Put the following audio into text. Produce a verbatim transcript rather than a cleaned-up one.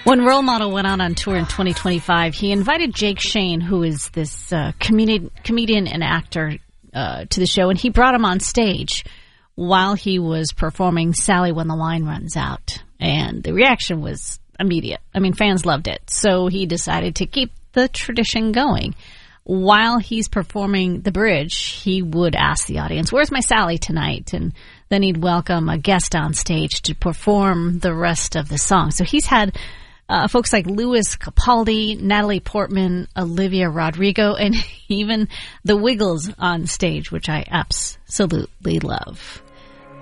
When Role Model went out on tour in twenty twenty-five, he invited Jake Shane, who is this uh, comedian, comedian and actor, uh, to the show, and he brought him on stage while he was performing Sally When the Wine Runs Out. And the reaction was immediate. I mean, fans loved it. So he decided to keep the tradition going. While he's performing the bridge, he would ask the audience, "Where's my Sally tonight?" And then he'd welcome a guest on stage to perform the rest of the song. So he's had uh, folks like Louis Capaldi, Natalie Portman, Olivia Rodrigo, and even the Wiggles on stage, which I absolutely love.